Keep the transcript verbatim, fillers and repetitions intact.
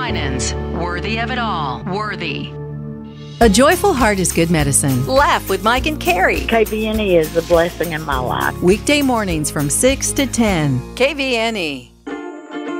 Winans. Worthy of it all. Worthy. A joyful heart is good medicine. Laugh with Mike and Carrie. K V N E is a blessing in my life. Weekday mornings from six to ten. K V N E.